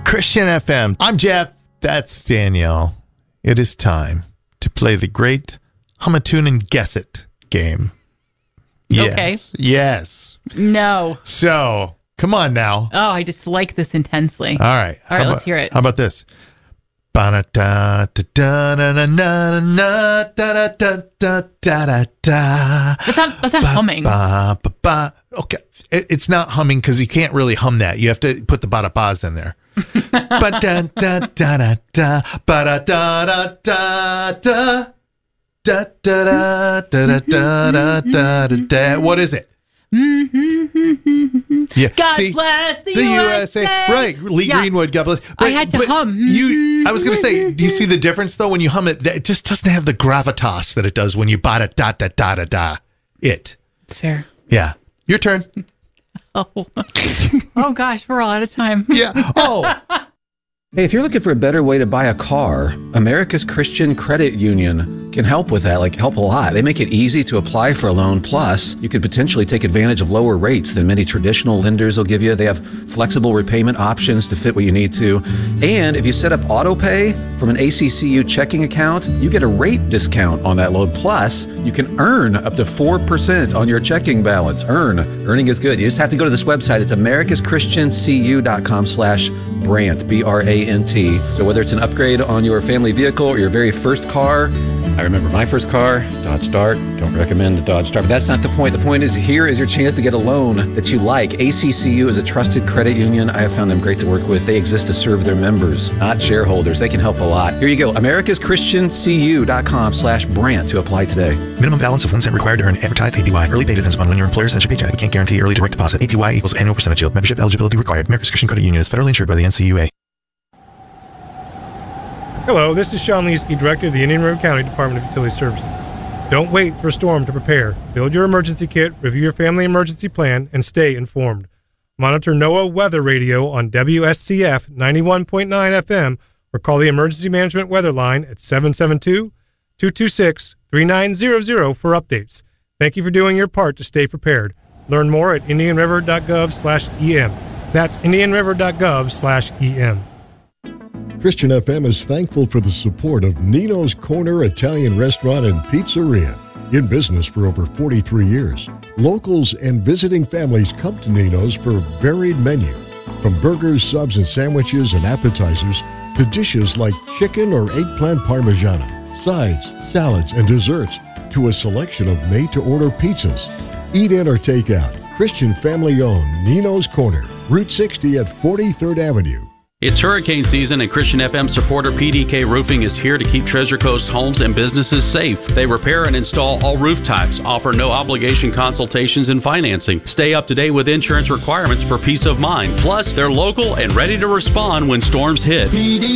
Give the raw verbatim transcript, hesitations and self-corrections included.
Christian F M. I'm Jeff. That's Danielle. It is time to play the great Hum a Tune and Guess It game. Yes. Okay. Yes. No. So, come on now. Oh, I dislike this intensely. All right. All right, How let's about, hear it. How about this? That's not, that's not humming. Okay. It, it's not humming because you can't really hum that. You have to put the ba bas in there. What is it? Yeah. God See, bless the, the U U S A. S A. Right. Lee Yeah. Greenwood, God bless. I had to hum. You, I was going to say, do you see the difference, though, when you hum it? It just doesn't have the gravitas that it does when you ba da da da da da da. It. It's fair. Yeah. Your turn. Oh. Oh, gosh, we're all out of time. Yeah. Oh. Hey, if you're looking for a better way to buy a car, America's Christian Credit Union can help with that, like help a lot. They make it easy to apply for a loan. Plus, you could potentially take advantage of lower rates than many traditional lenders will give you. They have flexible repayment options to fit what you need to. And if you set up auto pay from an A C C U checking account, you get a rate discount on that loan. Plus, you can earn up to four percent on your checking balance. Earn. Earning is good. You just have to go to this website. It's americaschristiancu.com slash Brant, B R A N T. So whether it's an upgrade on your family vehicle or your very first car, I remember my first car, Dodge Dart. Don't recommend the Dodge Dart, but that's not the point. The point is, here is your chance to get a loan that you like. A C C U is a trusted credit union. I have found them great to work with. They exist to serve their members, not shareholders. They can help a lot. Here you go, americaschristiancu.com slash Brant to apply today. Minimum balance of one cent required to earn advertised A P Y. Early pay depends upon when your employer sends your paycheck. We can't guarantee early direct deposit. A P Y equals annual percentage yield. Membership eligibility required. America's Christian Credit Union is federally insured by the N C U A. Hello, this is Sean Leesky, Director of the Indian River County Department of Utility Services. Don't wait for a storm to prepare. Build your emergency kit, review your family emergency plan, and stay informed. Monitor NOAA Weather Radio on W S C F ninety-one point nine F M or call the Emergency Management Weather Line at seven seven two, two two six, three nine zero zero for updates. Thank you for doing your part to stay prepared. Learn more at indianriver.gov slash EM. That's indianriver.gov slash EM. Christian F M is thankful for the support of Nino's Corner Italian Restaurant and Pizzeria, in business for over forty-three years. Locals and visiting families come to Nino's for a varied menu, from burgers, subs, and sandwiches and appetizers to dishes like chicken or eggplant parmigiana, sides, salads, and desserts, to a selection of made-to-order pizzas. Eat in or take out. Christian family-owned Nino's Corner, Route sixty at forty-third Avenue. It's hurricane season and Christian F M supporter P D K Roofing is here to keep Treasure Coast homes and businesses safe. They repair and install all roof types, offer no obligation consultations and financing. Stay up to date with insurance requirements for peace of mind. Plus, they're local and ready to respond when storms hit. P D